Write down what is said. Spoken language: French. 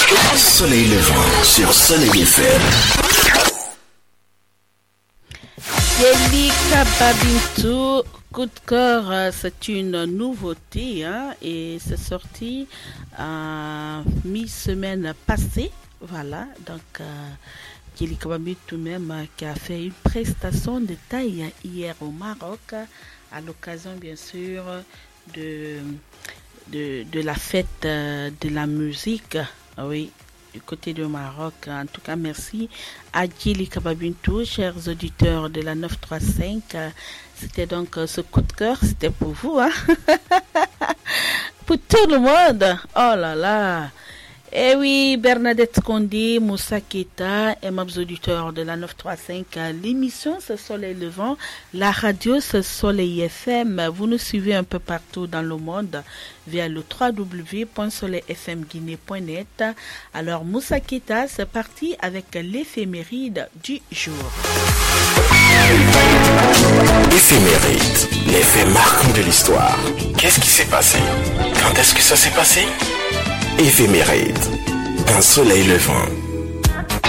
Soleil levant sur Soleil FM. Yelika Babintou, coup de cœur, c'est une nouveauté et c'est sorti mi-semaine passée. Voilà, donc Yelika Babintou même qui a fait une prestation de taille hier au Maroc à l'occasion bien sûr de la fête de la musique. Oui. Du côté du Maroc. En tout cas, merci à Yelika Babintou, chers auditeurs de la 935. C'était donc ce coup de cœur, c'était pour vous, pour tout le monde. Oh là là. Eh oui, Bernadette Condé, Moussa Keita, aimables auditeurs de la 935, l'émission c'est Soleil Levant, la radio c'est Soleil FM. Vous nous suivez un peu partout dans le monde via le www.soleilfmguinée.net. Alors Moussa Keita, c'est parti avec l'éphéméride du jour. Éphéméride, les faits marquants de l'histoire. Qu'est-ce qui s'est passé? Quand est-ce que ça s'est passé? Éphéméride, un soleil levant.